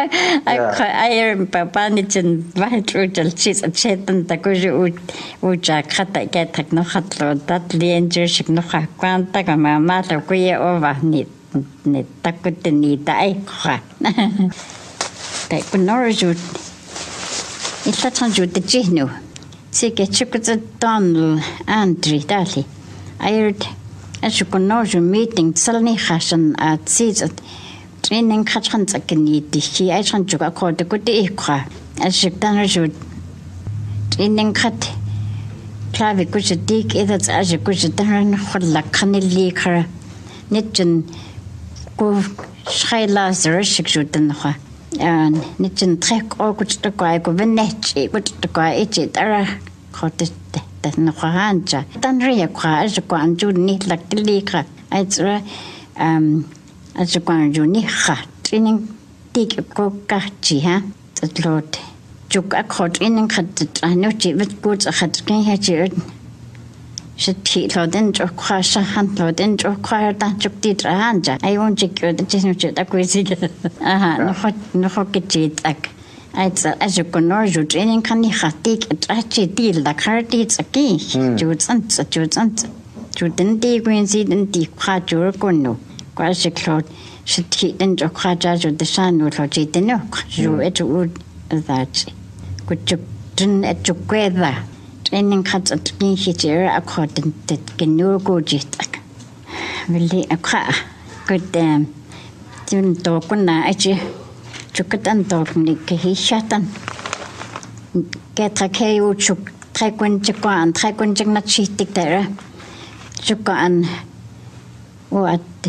I papa ni chin vai tru chal chis chetan ta ko ju u cha khata ke thak no khatlo dat lien jer shik no kha kwan ta ka ma ma ta ko ye o va ni ta ko te ni ta ai kha ta ko no ju illa chan ju te chinu se ke chukut don andri dali airt as ko no ju meeting salni khashan at sees training khachan sakni ti hi ai chan juga ko de ko te kha as dan ju training khat klavi ko je dik edat as ko je dan khalla khanili khara nitchen ko shaila zer shik ju dan kha an nitchen trek o ko te ko ai ko venet ko te ko ai ti tara ko te no khanja dan ri kha as ko an ju ni lakli kha ai tsra as ko an ju ni kha training dik ko ka chi ha tlot juk a khot in khat no chi vet ko khat ke ha chi shthi lo den jo kha sha han lo den jo kha ta juk ti tra han ja ai won chi ko de chi no chi ta ko si aha no ho ke chi tak ai tsa as ko no ju training kan ni khati ke tra chi ti la khar ti tsaki ju chan ju den ti ko si den ti kha ju ko no kwa shi klot shthi den jo kha ja ju de shan no lo chi den no ju et u that ko juk den et ju kweda training khat at ki hijer a khoten tet kenur ko jitak veli akha ko dem tin to kunna achi chukatan to ni ke hi shatan ke thake u chuk thai kun chakwan thai kun chak na chi tik tera chukan o at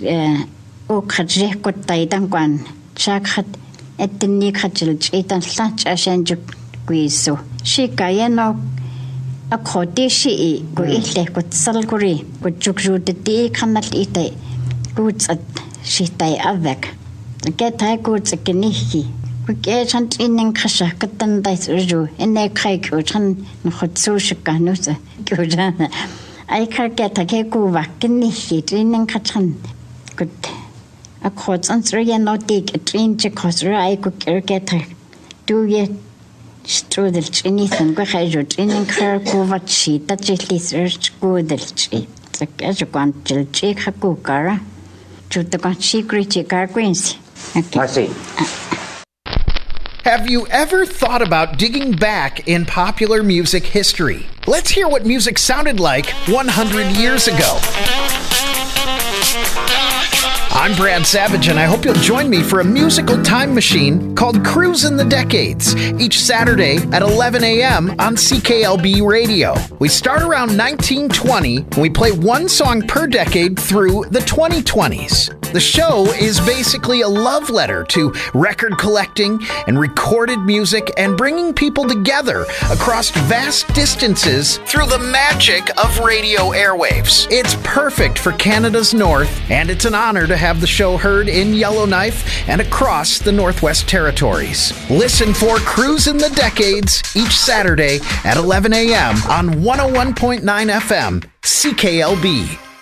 o khajre ko tai dang kwan chak khat etni khajil chitan lach ashan juk kwiso shikayeno a khoti shi ko ile ko sal kuri ko chukju de ti khanal ite ko chat shi tai avek ke thai ko chakni hi ko ke chan training khasha katan dai ju ene khai ko chan no khotsu shika no sa ko jana ai khar ke ta ke ko wa kni hi training khachan ko a khot san sri no tik train che khosra ai ko ke ta tu ye strudel chini san ko khajo training khar ko vachi ta chili search ko del chi tak as kon chil chi kha ko kara chu ta kon secret chi kar queens I see. Have you ever thought about digging back in popular music history? Let's hear what music sounded like 100 years ago. I'm Brad Savage, and I hope you'll join me for a musical time machine called Cruise in the Decades, each Saturday at 11 a.m. on CKLB Radio. We start around 1920, and we play one song per decade through the 2020s. The show is basically a love letter to record collecting and recorded music and bringing people together across vast distances through the magic of radio airwaves. It's perfect for Canada's north, and it's an honor to have the show heard in Yellowknife and across the Northwest Territories. Listen for Cruise in the Decades each Saturday at 11 a.m. on 101.9 FM, CKLB.